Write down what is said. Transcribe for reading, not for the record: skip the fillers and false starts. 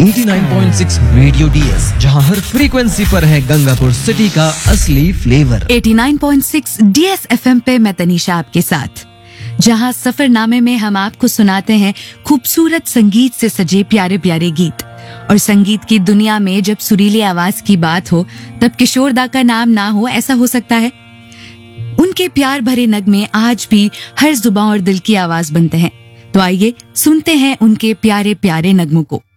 89.6 radio DS, जहां हर frequency पर है गंगापुर सिटी का असली फ्लेवर। 89.6 डीएस एफएम पे मैं तनीषा आपके साथ, जहां सफरनामे में हम आपको सुनाते हैं खूबसूरत संगीत से सजे प्यारे प्यारे गीत। और संगीत की दुनिया में जब सुरीली आवाज की बात हो तब किशोर दा का नाम ना हो, ऐसा हो सकता है? उनके प्यार भरे नगमे आज भी हर जुबान और दिल की आवाज बनते हैं। तो आइए सुनते हैं उनके प्यारे प्यारे नगमों को।